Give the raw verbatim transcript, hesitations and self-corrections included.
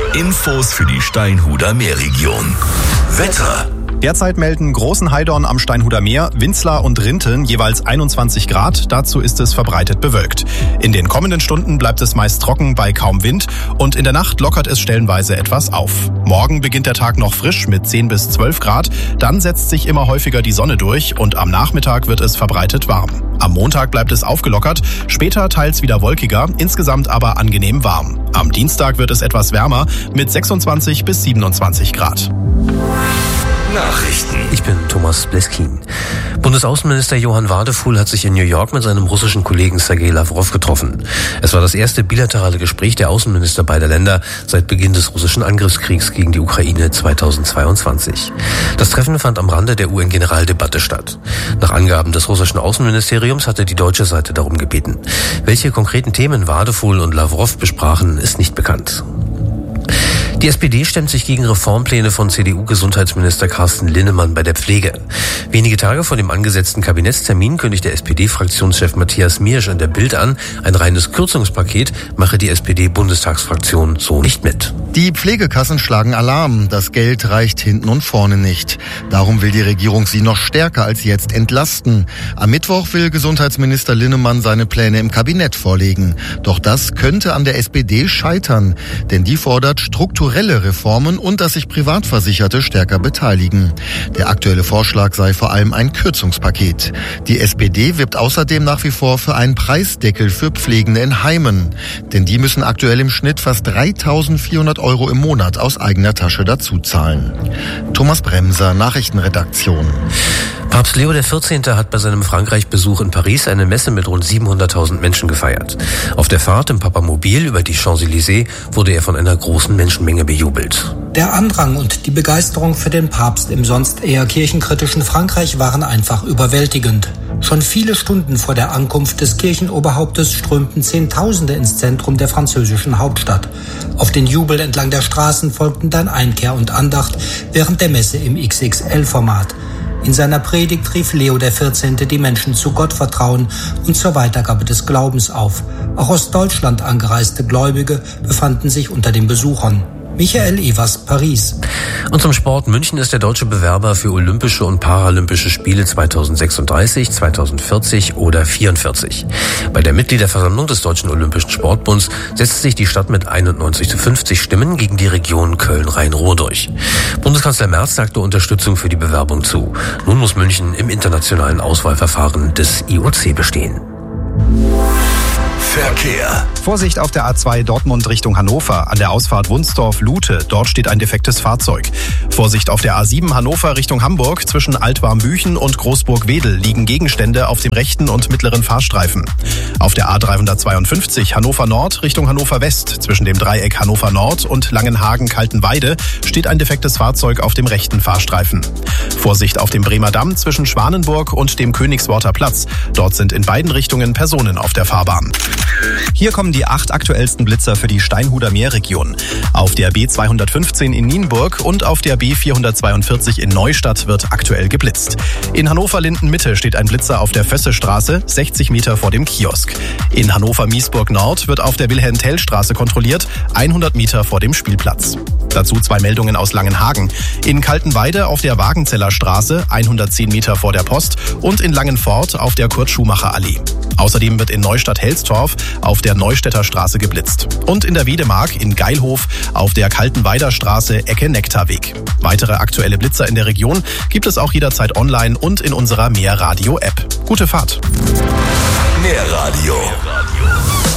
Infos für die Steinhuder Meerregion. Wetter. Derzeit melden Großenheidorn am Steinhuder Meer, Winzlar und Rinteln jeweils einundzwanzig Grad. Dazu ist es verbreitet bewölkt. In den kommenden Stunden bleibt es meist trocken bei kaum Wind und in der Nacht lockert es stellenweise etwas auf. Morgen beginnt der Tag noch frisch mit zehn bis zwölf Grad. Dann setzt sich immer häufiger die Sonne durch und am Nachmittag wird es verbreitet warm. Am Montag bleibt es aufgelockert, später teils wieder wolkiger, insgesamt aber angenehm warm. Am Dienstag wird es etwas wärmer mit sechsundzwanzig bis siebenundzwanzig Grad. Nachrichten. Ich bin Thomas Bleskin. Bundesaußenminister Johann Wadefuhl hat sich in New York mit seinem russischen Kollegen Sergei Lavrov getroffen. Es war das erste bilaterale Gespräch der Außenminister beider Länder seit Beginn des russischen Angriffskriegs gegen die Ukraine zweitausendzweiundzwanzig. Das Treffen fand am Rande der U N-Generaldebatte statt. Nach Angaben des russischen Außenministeriums hatte die deutsche Seite darum gebeten. Welche konkreten Themen Wadefuhl und Lavrov besprachen, ist nicht bekannt. Die S P D stemmt sich gegen Reformpläne von C D U-Gesundheitsminister Carsten Linnemann bei der Pflege. Wenige Tage vor dem angesetzten Kabinettstermin kündigt der S P D-Fraktionschef Matthias Miersch in der Bild an, ein reines Kürzungspaket mache die S P D-Bundestagsfraktion so nicht mit. Die Pflegekassen schlagen Alarm. Das Geld reicht hinten und vorne nicht. Darum will die Regierung sie noch stärker als jetzt entlasten. Am Mittwoch will Gesundheitsminister Linnemann seine Pläne im Kabinett vorlegen. Doch das könnte an der S P D scheitern, denn die fordert strukturelle Reformen und dass sich Privatversicherte stärker beteiligen. Der aktuelle Vorschlag sei vor allem ein Kürzungspaket. Die S P D wirbt außerdem nach wie vor für einen Preisdeckel für Pflegende in Heimen. Denn die müssen aktuell im Schnitt fast dreitausendvierhundert Euro im Monat aus eigener Tasche dazuzahlen. Thomas Bremser, Nachrichtenredaktion. Papst Leo der vierzehnte hat bei seinem Frankreich-Besuch in Paris eine Messe mit rund siebenhunderttausend Menschen gefeiert. Auf der Fahrt im Papamobil über die Champs-Élysées wurde er von einer großen Menschenmenge bejubelt. Der Andrang und die Begeisterung für den Papst im sonst eher kirchenkritischen Frankreich waren einfach überwältigend. Schon viele Stunden vor der Ankunft des Kirchenoberhauptes strömten Zehntausende ins Zentrum der französischen Hauptstadt. Auf den Jubel entlang der Straßen folgten dann Einkehr und Andacht während der Messe im X X L-Format. In seiner Predigt rief Leo der vierzehnte die Menschen zu Gottvertrauen und zur Weitergabe des Glaubens auf. Auch aus Deutschland angereiste Gläubige befanden sich unter den Besuchern. Michael Evers, Paris. Und zum Sport. München ist der deutsche Bewerber für Olympische und Paralympische Spiele zweitausendsechsunddreißig, zweitausendvierzig oder vierundvierzig. Bei der Mitgliederversammlung des Deutschen Olympischen Sportbunds setzt sich die Stadt mit einundneunzig zu fünfzig Stimmen gegen die Region Köln-Rhein-Ruhr durch. Bundeskanzler Merz sagte Unterstützung für die Bewerbung zu. Nun muss München im internationalen Auswahlverfahren des I O C bestehen. Verkehr. Vorsicht auf der A zwei Dortmund Richtung Hannover, an der Ausfahrt Wunsdorf-Lute. Dort steht ein defektes Fahrzeug. Vorsicht auf der A sieben Hannover Richtung Hamburg. Zwischen Altwarmbüchen und Großburg-Wedel liegen Gegenstände auf dem rechten und mittleren Fahrstreifen. Auf der A dreihundertzweiundfünfzig Hannover Nord Richtung Hannover West. Zwischen dem Dreieck Hannover Nord und Langenhagen-Kaltenweide steht ein defektes Fahrzeug auf dem rechten Fahrstreifen. Vorsicht auf dem Bremer Damm zwischen Schwanenburg und dem Königsworter Platz. Dort sind in beiden Richtungen Personen auf der Fahrbahn. Hier kommen die acht aktuellsten Blitzer für die Steinhuder Meerregion. Auf der B zweihundertfünfzehn in Nienburg und auf der B vierhundertzweiundvierzig in Neustadt wird aktuell geblitzt. In Hannover-Linden-Mitte steht ein Blitzer auf der Fössestraße, sechzig Meter vor dem Kiosk. In Hannover-Miesburg-Nord wird auf der Wilhelm-Tell-Straße kontrolliert, hundert Meter vor dem Spielplatz. Dazu zwei Meldungen aus Langenhagen. In Kaltenweide auf der Wagenzeller Straße, hundertzehn Meter vor der Post und in Langenfort auf der Kurt-Schumacher-Allee. Außerdem wird in Neustadt-Helstorf auf der Neustädter Straße geblitzt. Und in der Wedemark in Geilhof auf der Kaltenweider Straße Ecke Nektarweg. Weitere aktuelle Blitzer in der Region gibt es auch jederzeit online und in unserer Mehr Radio App. Gute Fahrt. Mehr Radio.